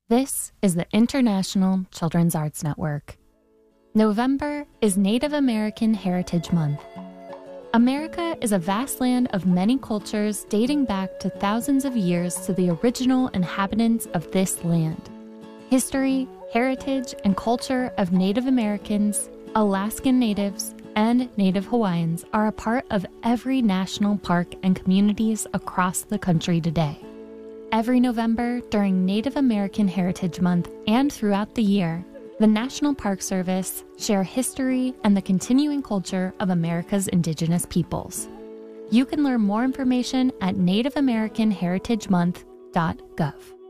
This is the International Children's Arts Network. November is Native American Heritage Month. America is a vast land of many cultures dating back to thousands of years to the original inhabitants of this land. History, heritage, and culture of Native Americans, Alaskan Natives, and Native Hawaiians are a part of every national park and communities across the country today. Every November during Native American Heritage Month and throughout the year, the National Park Service share history and the continuing culture of America's indigenous peoples. You can learn more information at nativeamericanheritagemonth.gov.